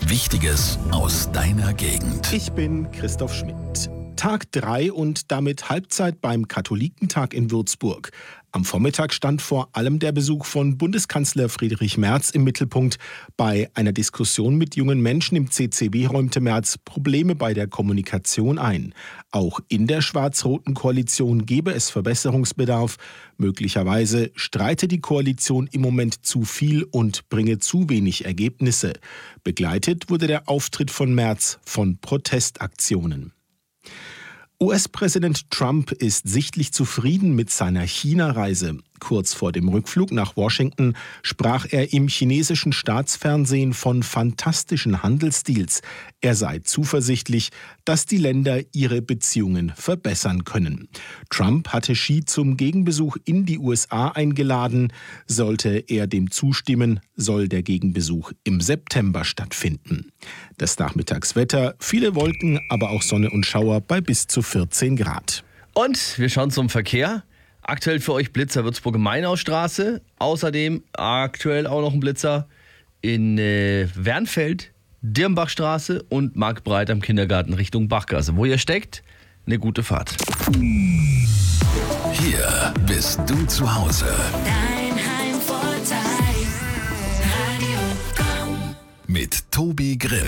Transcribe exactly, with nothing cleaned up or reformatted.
Wichtiges aus deiner Gegend. Ich bin Christoph Schmidt. Tag drei und damit Halbzeit beim Katholikentag in Würzburg. Am Vormittag stand vor allem der Besuch von Bundeskanzler Friedrich Merz im Mittelpunkt. Bei einer Diskussion mit jungen Menschen im C C B räumte Merz Probleme bei der Kommunikation ein. Auch in der schwarz-roten Koalition gebe es Verbesserungsbedarf. Möglicherweise streite die Koalition im Moment zu viel und bringe zu wenig Ergebnisse. Begleitet wurde der Auftritt von Merz von Protestaktionen. U S-Präsident Trump ist sichtlich zufrieden mit seiner China-Reise. Kurz vor dem Rückflug nach Washington sprach er im chinesischen Staatsfernsehen von fantastischen Handelsdeals. Er sei zuversichtlich, dass die Länder ihre Beziehungen verbessern können. Trump hatte Xi zum Gegenbesuch in die U S A eingeladen. Sollte er dem zustimmen, soll der Gegenbesuch im September stattfinden. Das Nachmittagswetter, viele Wolken, aber auch Sonne und Schauer bei bis zu vierzehn Grad. Und wir schauen zum Verkehr. Aktuell für euch Blitzer Würzburg-Mainau-Straße. Außerdem aktuell auch noch ein Blitzer in äh, Wernfeld, Dirnbachstraße und Marktbreit am Kindergarten Richtung Bachgasse. Wo ihr steckt, eine gute Fahrt. Hier bist du zu Hause. Dein Heimvorteil. Radio Komm. Mit Tobi Grill.